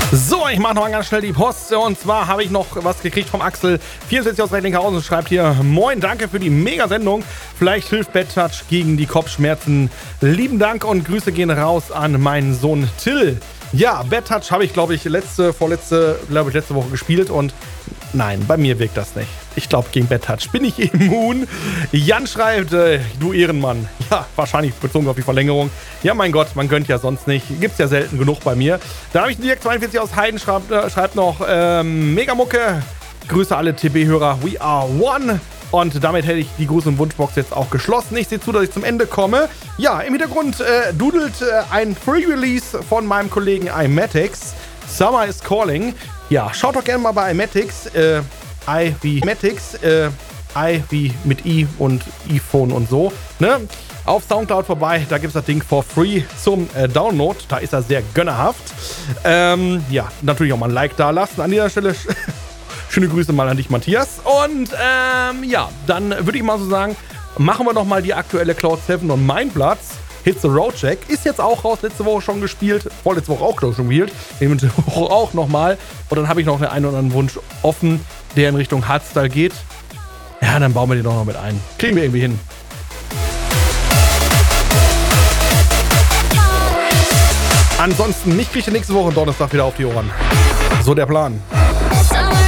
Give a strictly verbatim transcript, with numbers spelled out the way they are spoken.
So, ich mache noch mal ganz schnell die Post. Und zwar habe ich noch was gekriegt vom Axel vierundsechzig aus Recklinghausen und schreibt hier: Moin, danke für die Mega-Sendung. Vielleicht hilft Bad-Touch gegen die Kopfschmerzen. Lieben Dank und Grüße gehen raus an meinen Sohn Till. Ja, Bad-Touch habe ich, glaube ich, letzte, vorletzte, glaube ich, letzte Woche gespielt und nein, bei mir wirkt das nicht. Ich glaube, gegen Bad-Touch bin ich immun. Jan schreibt, äh, du Ehrenmann. Ja, wahrscheinlich bezogen auf die Verlängerung. Ja, mein Gott, man gönnt ja sonst nicht. Gibt's ja selten genug bei mir. Da habe ich direkt zweiundvierzig aus Heiden, schreibt, äh, schreibt noch, ähm, Megamucke. Grüße alle T B-Hörer. We are one. Und damit hätte ich die Gruß- und Wunschbox jetzt auch geschlossen. Ich sehe zu, dass ich zum Ende komme. Ja, im Hintergrund äh, dudelt äh, ein Free-Release von meinem Kollegen iMatix. Summer is Calling. Ja, schaut doch gerne mal bei iMatix. Äh, I wie Matix. Äh, I wie mit I und iPhone und so. Ne? Auf Soundcloud vorbei. Da gibt es das Ding for free zum äh, Download. Da ist er sehr gönnerhaft. Ähm, ja, natürlich auch mal ein Like da lassen. An dieser Stelle schöne Grüße mal an dich, Matthias. Und ähm, ja, dann würde ich mal so sagen, machen wir noch mal die aktuelle Cloud sieben und Mindblood. Hit the Road Check. Ist jetzt auch raus, letzte Woche schon gespielt. Vorletzte Woche auch, glaube ich, schon gespielt. Nächste Woche auch nochmal. Und dann habe ich noch den einen oder anderen Wunsch offen, der in Richtung Hardstyle geht. Ja, dann bauen wir den doch noch mit ein. Kriegen wir irgendwie hin. Ansonsten, mich kriegt ihr nächste Woche Donnerstag wieder auf die Ohren. So der Plan. Summer